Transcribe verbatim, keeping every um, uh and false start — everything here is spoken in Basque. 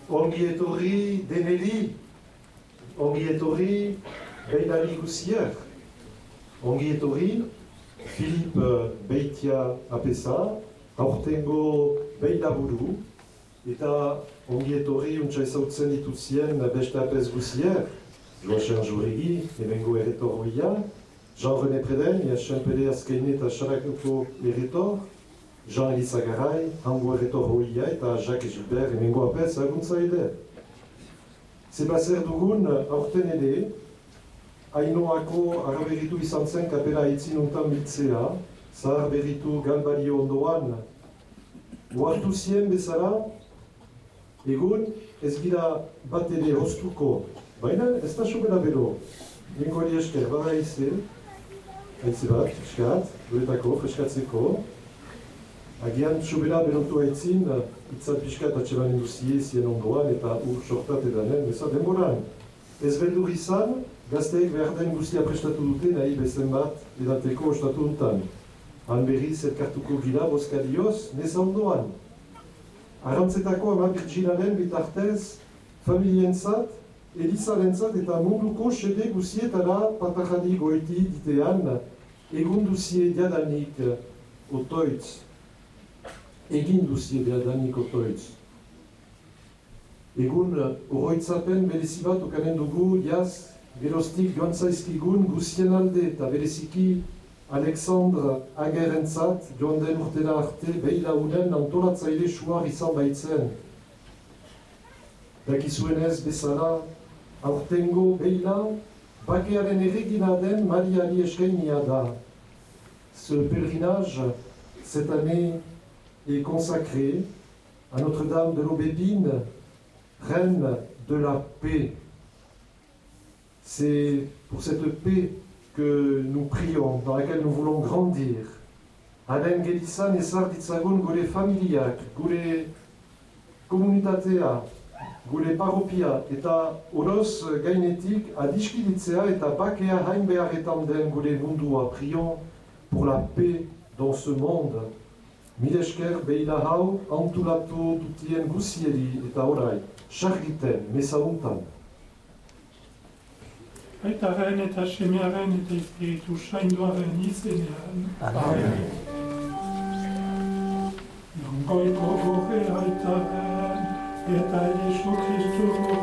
ongi etorri deneri, ongi etorri behinari guziak, ongi etorri Filip Beitia apesa, aurtengo behinaburu, eta ongi etorri untsa ezautzen dituzien beste apes guziak, Joachim Jouregi, hemengo erretor hoia, Jean-René Preden, Iaxenpede azkeine eta Xarakuko erretor, Jean-Elisa Garay, hango erretor hoia eta Jacques Gilbert, hemengo apes aguntza ere. Zebazer dugun aurten ere, Ainoako araberitu izan zen kapela aitzin untan biltzea, zahar berritu galbario ondoan, uartu zien bezala, egun ez gira bat ere hoztuko, baina ez da sobera bero. Nengo hori esker, bada aize, aize bat, fiskat, guretako, freskatzeko, agian sobera berotu aitzin, itzat piskat atxeman induzie zien ondoan eta ur sortat edanen, beza denboran. Ez beldur izan, gazteek behar den guztia prestatu dute nahi bezen bat edateko ostatu untan. Han berriz elkartuko gira bozkadioz, neza ondoan. Arantzetako ama Virginaren bitartez, familientzat, Elizarentzat eta munduko sede guzietara patajadi goiti ditean, egun duzie diadanik otoitz. Egin duzie diadanik otoitz. Egun oroitzapen berezibat okanen dugu, jaz, gerostik joan zaizkigun guzien alde eta bereziki Alexandre Agerentzat joan den urtera arte beilaunen antolatzaile suar izan baitzen. Dakizuenez bezala, aurtengo beila, bakearen erregina den Mariari eskainia da. Ce pèlerinage, cette année, est consacré à Notre-Dame de l'Aubépine, reine de la paix. C'est pour cette paix que nous prions, dans laquelle nous voulons grandir. Haren gelizan ezar ditzagun gure familiak, gure komunitatea, gure paropia eta oroz gainetik adiskiditzea eta bakea hain beharretan den gure mundua. Prions pour la paix dans ce monde. Mil esker beila hau antulatu dutien guzieri eta orai, sargiten, meza untan. Aitaren eta semearen eta espiritu sainduaren izenean. Amen. Goiko gore aitaren eta Jesu Kristu